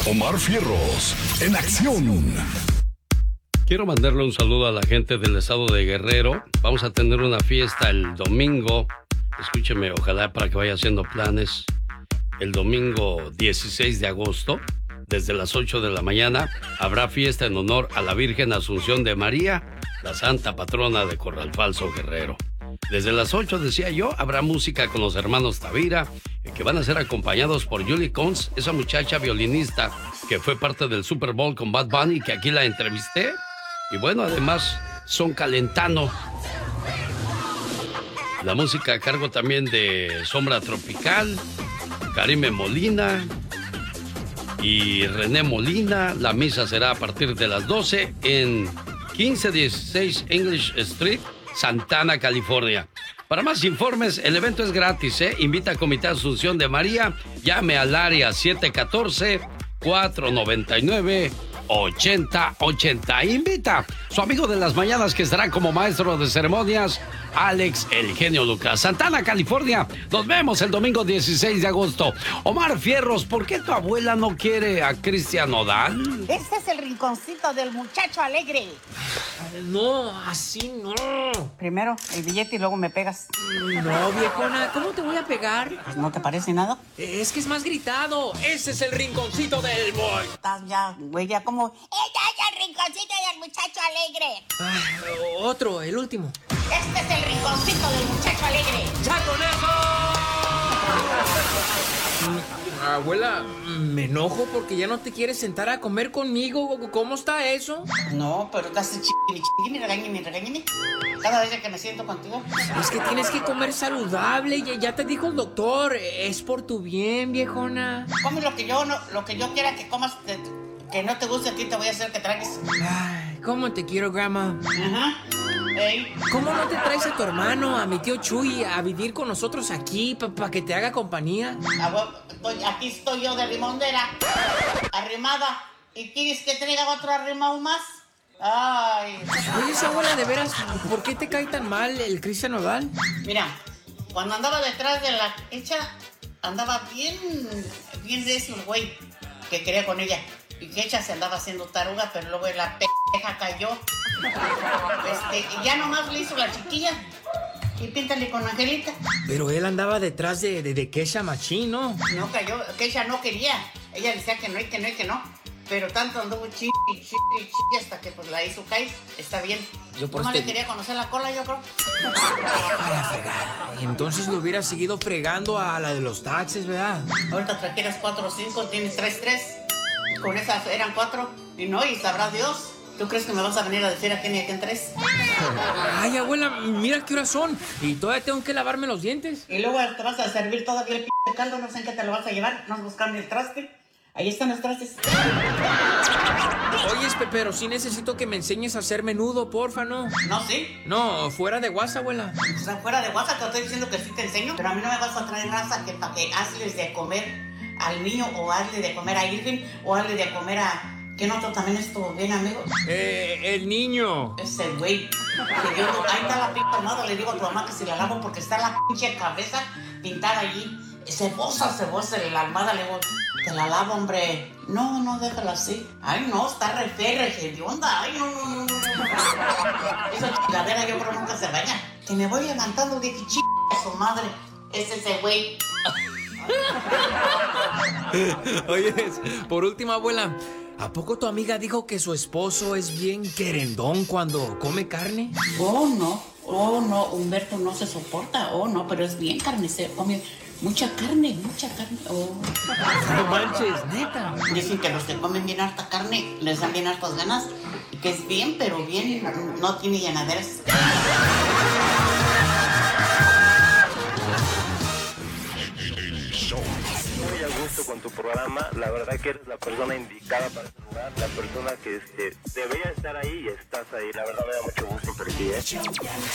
Omar Fierros, en acción. Quiero mandarle un saludo a la gente del estado de Guerrero. Vamos a tener una fiesta el domingo. Escúcheme, ojalá para que vaya haciendo planes. El domingo 16 de agosto, desde las 8 de la mañana, habrá fiesta en honor a la Virgen Asunción de María, la santa patrona de Corral Falso, Guerrero. Desde las 8, decía yo, habrá música con los hermanos Tavira, que van a ser acompañados por Julie Cons, esa muchacha violinista que fue parte del Super Bowl con Bad Bunny, que aquí la entrevisté. Y bueno, además, son Calentano. La música a cargo también de Sombra Tropical, Karime Molina y René Molina. La misa será a partir de las 12 en 1516 English Street, Santana, California. Para más informes, el evento es gratis, Invita a Comité Asunción de María. Llame al área 714-499-8080. Invita a su amigo de las mañanas que estará como maestro de ceremonias, Alex El Genio Lucas. Santana, California. Nos vemos el domingo 16 de agosto. Omar Fierros, ¿por qué tu abuela no quiere a Cristian Nodal? Este es el rinconcito del muchacho alegre. No, así no. Primero el billete y luego me pegas. No, viejona, ¿cómo te voy a pegar? Pues, ¿no te parece nada? Es que es más gritado. Ese es el rinconcito del boy. Estás ya, güey, ya como... ¡Este es el rinconcito del muchacho alegre! Otro, el último. Este es el rinconcito del muchacho alegre. ¡Ya con eso! Abuela, me enojo porque ya no te quieres sentar a comer conmigo. ¿Cómo está eso? No, pero estás regáñame. Cada vez que me siento contigo. Es que tienes que comer saludable. Ya te dijo el doctor. Es por tu bien, viejona. Come lo que yo quiera que comas. Que no te guste a ti, te voy a hacer que tragues. Ay, ¿cómo te quiero, grandma? Ajá. Ey. ¿Cómo no te traes a tu hermano, a mi tío Chuy, a vivir con nosotros aquí para que te haga compañía? Aquí estoy yo de limondera, arrimada. ¿Y quieres que traiga otro arrimado más? Ay. Oye, esa abuela, de veras, ¿por qué te cae tan mal el Cristian Nodal? Mira, cuando andaba detrás de la hecha, andaba bien recio el güey que quería con ella. Y que ella se andaba haciendo taruga, pero luego la pendeja cayó. Y ya nomás le hizo la chiquilla. Y píntale con Angelita. Pero él andaba detrás de Kesha Machín, ¿no? No cayó, Kesha no quería. Ella decía que no y que no y que no. Pero tanto anduvo chiqui hasta que pues la hizo caer. Está bien. Yo por nomás le quería conocer la cola, yo creo. Para fregar. Entonces lo hubiera seguido fregando a la de los taxis, ¿verdad? Ahorita trajeras 4 o 5, tienes 3. Con esas eran 4. Y no, y sabrá Dios. ¿Tú crees que me vas a venir a decir a quién y a quién 3? Ay, abuela, mira qué horas son. Y todavía tengo que lavarme los dientes. Y luego te vas a servir todavía el caldo, no sé en qué te lo vas a llevar. No has buscado ni el traste. Ahí están los trastes. Oye, pero sí necesito que me enseñes a hacer menudo, porfa, ¿no? No, sí. No, fuera de WhatsApp, abuela. O sea, fuera de WhatsApp te estoy diciendo que sí te enseño. Pero a mí no me vas a traer raza que para que hazles de comer al niño, o hazle de comer a Irving, o hazle de comer a... ¿Quién otro también estuvo bien, amigo? El niño. Ese güey. Ahí está la pinta armada. Le digo a tu mamá que si la lavo porque está la pinche cabeza pintada allí. Cebosa la almada. Le digo, te la lavo, hombre. No, déjala así. Ay, no, está re de onda. Ay, no. Esa chingadera yo creo nunca se baña. Que me voy levantando de que a su madre. Es ese güey. Oye, por último, abuela, ¿a poco tu amiga dijo que su esposo es bien querendón cuando come carne? Oh, no, Humberto no se soporta. Oh, no, pero es bien carnicero, come mucha carne. Oh. No manches, neta. Dicen que los que comen bien harta carne les dan bien hartas ganas, y que es bien, pero bien, no tiene llenaderas. Muy a gusto con tu programa, la verdad que eres la persona indicada para saludar, la persona que debería estar ahí y estás ahí, la verdad me da mucho gusto por ti,